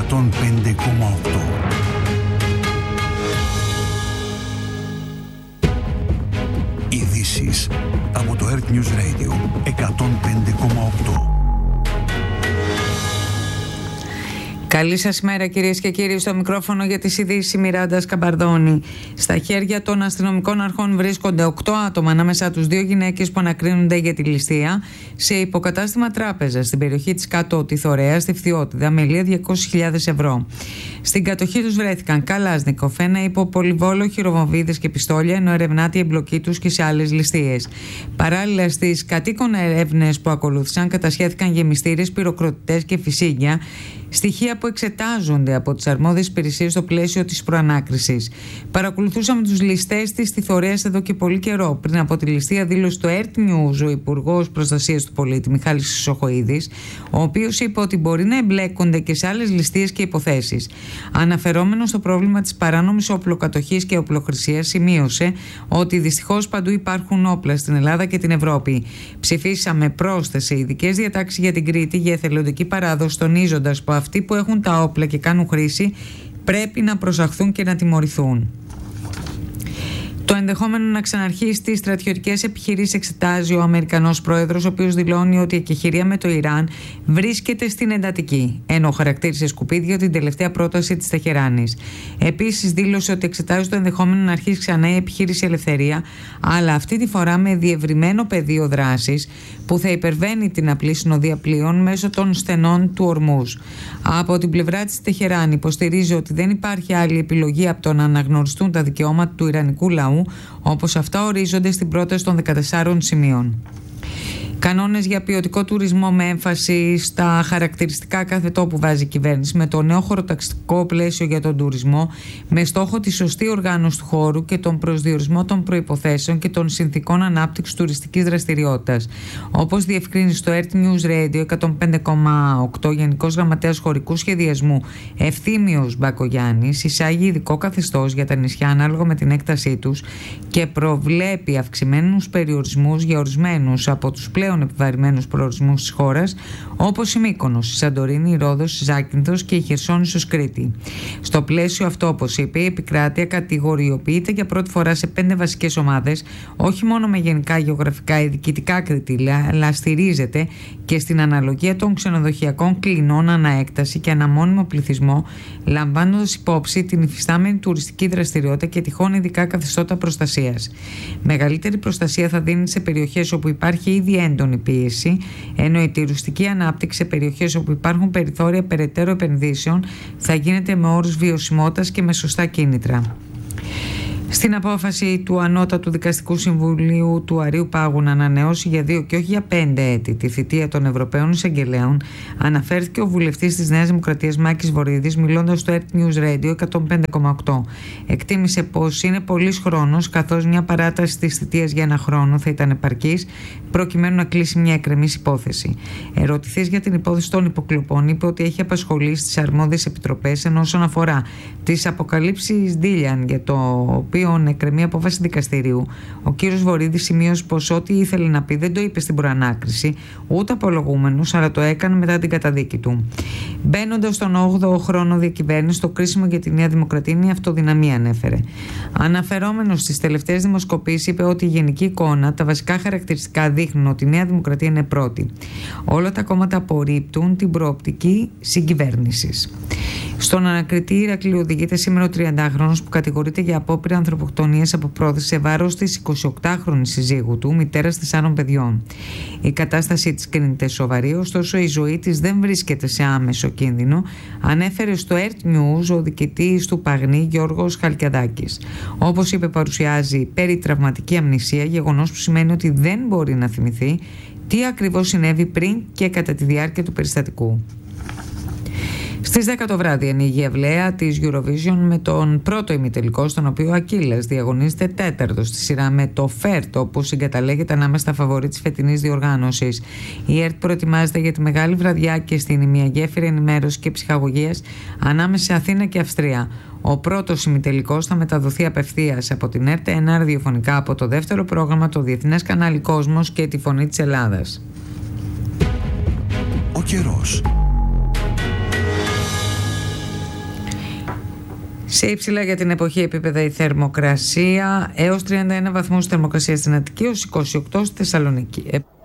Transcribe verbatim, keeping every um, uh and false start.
εκατόν πέντε κόμμα οκτώ. Ειδήσεις από το Earth News Radio εκατόν πέντε κόμμα οκτώ. Καλή σας μέρα κυρίες και κύριοι, στο μικρόφωνο για τις ειδήσεις η Μιράντα Σκαμπαρδόνη. Στα χέρια των αστυνομικών αρχών βρίσκονται οκτώ άτομα, ανάμεσά τους δύο γυναίκες που ανακρίνονται για τη ληστεία σε υποκατάστημα τράπεζα στην περιοχή της Κάτω Τιθωρέα στη Φθιώτιδα με ηλία διακόσιες χιλιάδες ευρώ. Στην κατοχή τους βρέθηκαν Καλάζνικοφ, ένα υποπολιβόλο, χειροβομβίδες και πιστόλια, ενώ ερευνάται η εμπλοκή τους και σε άλλες ληστείες. Παράλληλα, στις κατοίκων έρευνες που ακολούθησαν, κατασχέθηκαν γεμιστήρες, πυροκροτητές και φυσίγγια, στοιχεία που εξετάζονται από τις αρμόδιες υπηρεσίες στο πλαίσιο της προανάκρισης. Παρακολουθούσαμε τους ληστές της Τιθωρέας εδώ και πολύ καιρό. Πριν από τη ληστεία, δήλωσε στο Earth News ο Υπουργός Προστασίας του Πολίτη, Μιχάλης Χρυσοχοΐδης, ο οποίος είπε ότι μπορεί να εμπλέκονται και σε άλλες ληστείες και υποθέσεις. Αναφερόμενος στο πρόβλημα της παράνομης οπλοκατοχής και οπλοχρησίας, σημείωσε ότι δυστυχώς παντού υπάρχουν όπλα στην Ελλάδα και την Ευρώπη. Ψηφίσαμε πρόσθεσε ειδικές διατάξεις για την Κρήτη για εθελοντική παράδοση, τονίζοντας που αυτοί που έχουν τα όπλα και κάνουν χρήση πρέπει να προσαχθούν και να τιμωρηθούν. Το ενδεχόμενο να ξαναρχίσει τις στρατιωτικές επιχειρήσεις εξετάζει ο Αμερικανός πρόεδρος, ο οποίος δηλώνει ότι η εκεχηρία με το Ιράν βρίσκεται στην εντατική, ενώ χαρακτήρισε σκουπίδια την τελευταία πρόταση της Τεχεράνης. Επίσης, δήλωσε ότι εξετάζει το ενδεχόμενο να αρχίσει ξανά η επιχείρηση Ελευθερία, αλλά αυτή τη φορά με διευρυμένο πεδίο δράσης που θα υπερβαίνει την απλή συνοδεία πλοίων μέσω των στενών του Ορμούζ. Από την πλευρά της Τεχεράνη υποστηρίζει ότι δεν υπάρχει άλλη επιλογή από το να αναγνωριστούν τα δικαιώματα του ιρανικού λαού, όπως αυτά ορίζονται στην πρόταση των δεκατεσσάρων σημείων. Κανόνες για ποιοτικό τουρισμό με έμφαση στα χαρακτηριστικά κάθε τόπου βάζει η κυβέρνηση, με το νέο χωροταξικό πλαίσιο για τον τουρισμό, με στόχο τη σωστή οργάνωση του χώρου και τον προσδιορισμό των προϋποθέσεων και των συνθηκών ανάπτυξης τουριστικής δραστηριότητας. Όπως διευκρίνει στο Earth News Radio εκατόν πέντε κόμμα οκτώ Γενικός Γραμματέας Χωρικού Σχεδιασμού Ευθύμιος Μπακογιάννης, εισάγει ειδικό καθεστώς για τα νησιά ανάλογα με την έκτασή τους και προβλέπει αυξημένους περιορισμούς για ορισμένους από τους πλέον επιβαρημένους προορισμούς της χώρας, όπως η Μύκονος, η Σαντορίνη, η Ρόδος, η Ζάκυνθος και η Χερσόνησος Κρήτη. Στο πλαίσιο αυτό, όπως είπε, η επικράτεια κατηγοριοποιείται για πρώτη φορά σε πέντε βασικές ομάδες, όχι μόνο με γενικά γεωγραφικά ή διοικητικά κριτήρια, αλλά στηρίζεται και στην αναλογία των ξενοδοχειακών κλινών αναέκταση και αναμώνυμο πληθυσμό, λαμβάνοντας υπόψη την υφιστάμενη τουριστική δραστηριότητα και τυχόν ειδικά καθεστώτα προστασίας. Μεγαλύτερη προστασία θα δίνει σε περιοχές όπου υπάρχει ήδη έντονη πίεση, ενώ η τουριστική ανάπτυξη σε περιοχές όπου υπάρχουν περιθώρια περαιτέρω επενδύσεων θα γίνεται με όρους βιωσιμότητας και με σωστά κίνητρα. Στην απόφαση του Ανώτατου Δικαστικού Συμβουλίου του Αρείου Πάγου να ανανεώσει για δύο και όχι για πέντε έτη τη θητεία των Ευρωπαίων Εισαγγελέων, αναφέρθηκε ο βουλευτής της Νέας Δημοκρατίας Μάκης Βορίδης, μιλώντας στο Earth News Radio εκατόν πέντε κόμμα οκτώ. Εκτίμησε πως είναι πολύς χρόνος, καθώς μια παράταση της θητείας για ένα χρόνο θα ήταν επαρκής, προκειμένου να κλείσει μια εκκρεμής υπόθεση. Ερωτηθής για την υπόθεση των υποκλοπών, είπε ότι έχει απασχολήσει τις αρμόδιες επιτροπές, ενώ όσον αφορά τις αποκαλύψεις Ντίλιαν, για το οποίο εκκρεμεί απόφαση δικαστηρίου, ο κύριος Βορίδης σημείωσε πως ό,τι ήθελε να πει δεν το είπε στην προανάκριση, ούτε απολογούμενος, αλλά το έκανε μετά την καταδίκη του. Μπαίνοντας στον όγδοο χρόνο διακυβέρνηση, το κρίσιμο για τη Νέα Δημοκρατία είναι η αυτοδυναμία, ανέφερε. Αναφερόμενος στις τελευταίες δημοσκοπήσεις, είπε ότι η γενική εικόνα, τα βασικά χαρακτηριστικά δείχνουν ότι η Νέα Δημοκρατία είναι πρώτη. Όλα τα κόμματα απορρίπτουν την προοπτική συγκυβέρνησης. Στον ανακριτή Ηρακλείου οδηγείται σήμερα ο τριαντάχρονος που κατηγορείται για απόπειρα ανθρωποκτονίας από πρόθεση σε βάρος της εικοσιοκτάχρονης συζύγου του, μητέρας τεσσάρων παιδιών. Η κατάστασή της κρίνεται σοβαρή, ωστόσο η ζωή της δεν βρίσκεται σε άμεσο κίνδυνο, ανέφερε στο Earth News ο διοικητής του Παγνή Γιώργος Χαλκιαδάκης. Όπως είπε, παρουσιάζει περιτραυματική αμνησία, γεγονός που σημαίνει ότι δεν μπορεί να θυμηθεί τι ακριβώς συνέβη πριν και κατά τη διάρκεια του περιστατικού. Στις δέκα το βράδυ ανοίγει η αυλαία της Eurovision με τον πρώτο ημιτελικό, στον οποίο ο Ακύλας διαγωνίζεται τέταρτος στη σειρά με το Φέρτ, όπου συγκαταλέγεται ανάμεσα στα φαβορί της φετινής διοργάνωσης. Η ΕΡΤ προετοιμάζεται για τη μεγάλη βραδιά και στην ημιαγέφυρη ενημέρωση και ψυχαγωγίας ανάμεσα σε Αθήνα και Αυστρία. Ο πρώτος ημιτελικός θα μεταδοθεί απευθείας από την ΕΡΤ ένα ραδιοφωνικά από το δεύτερο πρόγραμμα, το Διεθνές Κανάλι Κόσμος και τη Φωνή της Ελλάδας. Ο καιρός. Σε υψηλά για την εποχή επίπεδα η θερμοκρασία, έως τριάντα ένα βαθμούς θερμοκρασία στην Αττική, έως είκοσι οκτώ στη Θεσσαλονίκη.